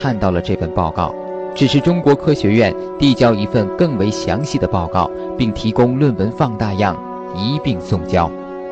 看到了这份报告，只是中国科学院递交一份更为详细的报告，并提供论文放大样，一并送交。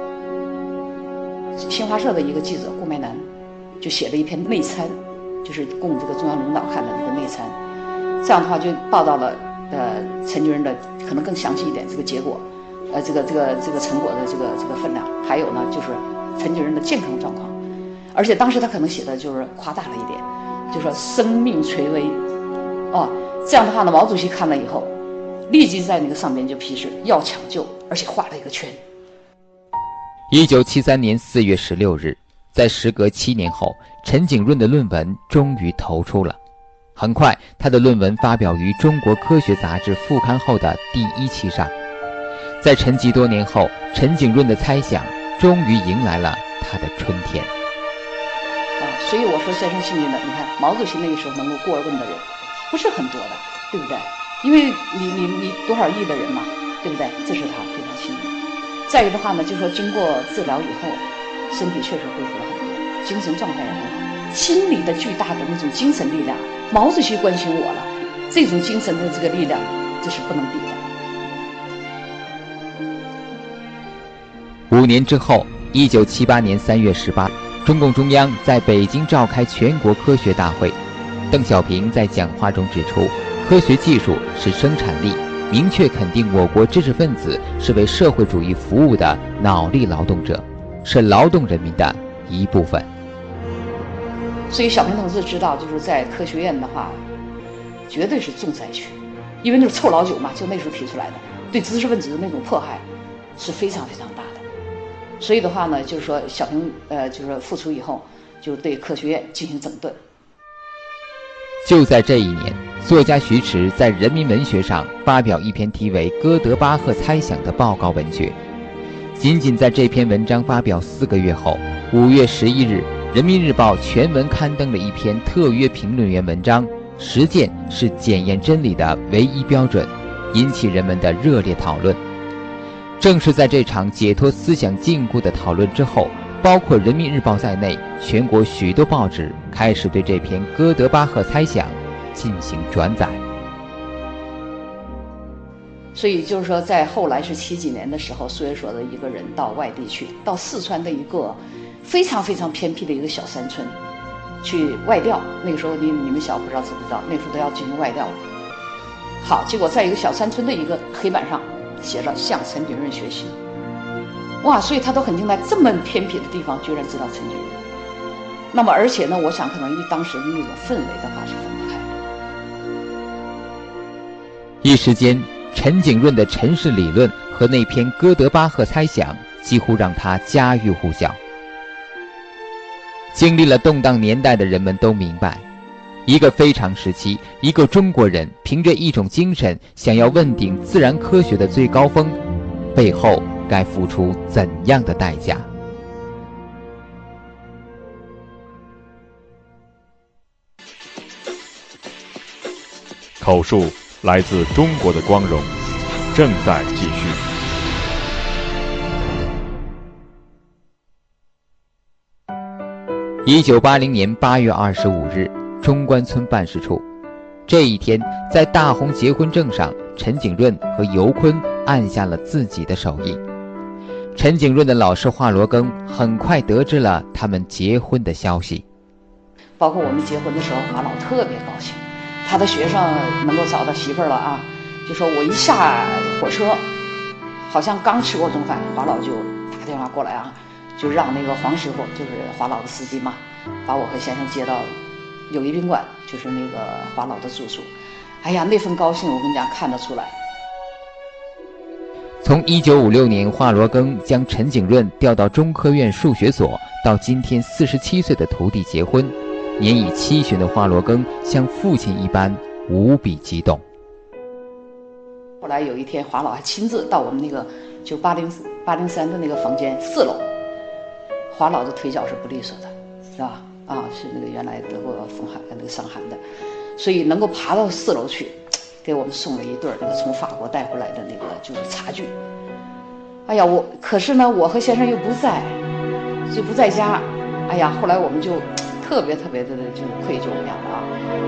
新华社的一个记者顾麦南就写了一篇内参，就是供这个中央领导看的这个内参，这样的话就报道了陈菊人的可能更详细一点这个结果，这个成果的这个分量，还有呢就是陈菊人的健康状况，而且当时他可能写的就是夸大了一点，就说生命垂危，这样的话呢，毛主席看了以后，立即在那个上面就批示要抢救，而且画了一个圈。 1973年4月16日，在时隔7年后，陈景润的论文终于投出了。很快，他的论文发表于《中国科学杂志》副刊后的第1期上。在沉寂多年后，陈景润的猜想终于迎来了他的春天。 所以我说先生幸运的，你看毛主席那个时候能够过问的人不是很多的，对不对？因为你多少亿的人嘛，对不对？这是他非常幸运。再一个的话呢，就说经过治疗以后，身体确实恢复了很多，精神状态也很好，心里的巨大的那种精神力量，毛主席关心我了，这种精神的这个力量，这是不能比的。 5年之后，1978年3月18日，中共中央在北京召开全国科学大会。邓小平在讲话中指出，科学技术是生产力，明确肯定我国知识分子是为社会主义服务的脑力劳动者，是劳动人民的一部分。 所以小平同志知道，就是在科学院的话，绝对是重灾区，因为就是臭老九嘛，就那时候提出来的，对知识分子的那种迫害是非常非常大的。所以的话呢，就是说小平就是复出以后，就对科学院进行整顿。 就在这一年，作家徐迟在人民文学上发表一篇题为《哥德巴赫猜想》的报告文学。仅仅在这篇文章发表4个月后，5月11日，人民日报全文刊登了一篇特约评论员文章，实践是检验真理的唯一标准，引起人们的热烈讨论。正是在这场解脱思想禁锢的讨论之后，包括人民日报在内，全国许多报纸开始对这篇哥德巴赫猜想进行转载。 所以就是说，在后来是70几年的时候，苏维所的一个人到外地去，到四川的一个非常非常偏僻的一个小山村去外调。那个时候你们小不知道知不知道，那时候都要进行外调。好，结果在一个小山村的一个黑板上写着向陈景润学习。哇，所以他都很惊讶，这么偏僻的地方居然知道陈景润。那么而且呢，我想可能与当时的那种氛围的话是分不开的。 一时间，陈景润的陈氏理论和那篇哥德巴赫猜想几乎让他家喻户晓。经历了动荡年代的人们都明白，一个非常时期，一个中国人凭着一种精神想要问鼎自然科学的最高峰，背后该付出怎样的代价？ 口述来自中国的光荣，正在继续。 1980年8月25日，中关村办事处。这一天，在大红结婚证上，陈景润和尤坤按下了自己的手印。陈景润的老师华罗庚很快得知了他们结婚的消息。 包括我们结婚的时候，华老特别高兴，他的学生能够找到媳妇儿了啊，就说我一下火车，好像刚吃过中饭，华老就打电话过来啊，就让那个黄师傅，就是华老的司机嘛，把我和先生接到友谊宾馆，就是那个华老的住处。哎呀，那份高兴我跟你讲看得出来。 从1956年华罗庚将陈景润调到中科院数学所，到今天47岁的徒弟结婚，年已70旬的华罗庚像父亲一般无比激动。 后来有一天，华老还亲自到我们那个就803的那个房间4楼，华老的腿脚是不利索的，是吧？啊，是那个原来得过风寒那个伤寒的，所以能够爬到4楼去，给我们送了一对那个从法国带回来的那个就是茶具。哎呀，可是呢，我和先生又不在，就不在家。哎呀，后来我们就特别特别的就是愧疚这样的啊。